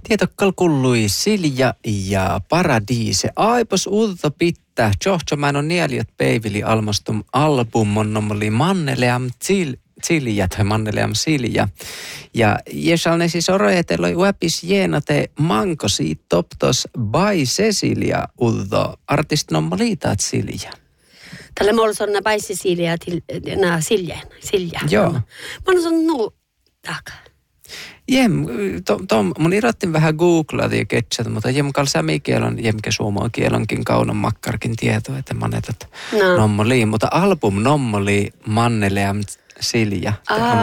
Tietokkal kullui Silja ja Paradiise. Aipos uutta pitää. Johto mä on nieliot peivili almastum albummonnomoli Manneleam Silja tai Manneleam Silja. Ja jesalne siis orojeteloi uäpis jeenate mankosi toptos by Cecilia uddo artistnomoliitaat Silja. Tällä mulla on nää by Cecilia Silja. Joo. Mä on nuu takaa. Mun irrottin vähän googlata ja ketsata, mutta jemkal sämikielon, jemkä suomaan kielonkin kaunon makkarkin tieto, että manetat nommoliin. Mutta album nommoli Manneleam Silja.